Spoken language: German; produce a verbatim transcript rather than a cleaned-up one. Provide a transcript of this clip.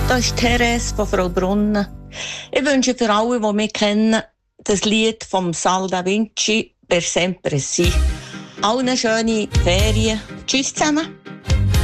Das ist Therese von Frau Brunnen. Ich wünsche für alle, die mich kennen, das Lied vom Sal da Vinci «Per sempre sì». Allen schöne Ferien. Tschüss zusammen.